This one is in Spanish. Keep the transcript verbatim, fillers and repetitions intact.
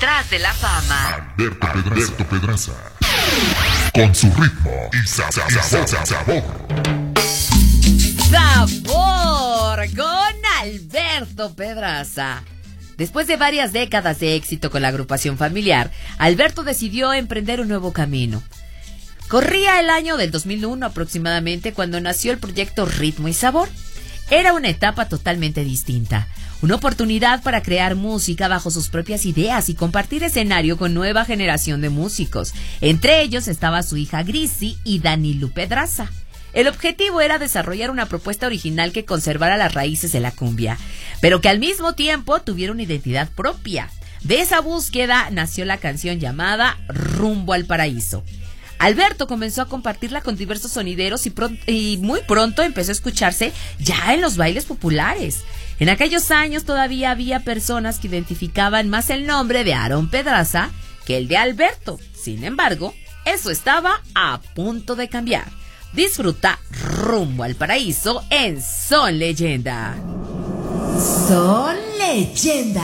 Detrás de la fama, Alberto Pedraza, Alberto Pedraza. Con su ritmo y sa- sa- sabor, sa- sabor. Sabor con Alberto Pedraza. Después de varias décadas de éxito con la agrupación familiar, Alberto decidió emprender un nuevo camino. Corría el año del dos mil uno aproximadamente cuando nació el proyecto Ritmo y Sabor. Era una etapa totalmente distinta, una oportunidad para crear música bajo sus propias ideas y compartir escenario con nueva generación de músicos. Entre ellos estaba su hija Grisi y Danilu Pedraza. El objetivo era desarrollar una propuesta original que conservara las raíces de la cumbia, pero que al mismo tiempo tuviera una identidad propia. De esa búsqueda nació la canción llamada Rumbo al Paraíso. Alberto comenzó a compartirla con diversos sonideros y, pron- y muy pronto empezó a escucharse ya en los bailes populares. En aquellos años todavía había personas que identificaban más el nombre de Aarón Pedraza que el de Alberto. Sin embargo, eso estaba a punto de cambiar. Disfruta Rumbo al Paraíso en Son Leyenda. Son Leyenda.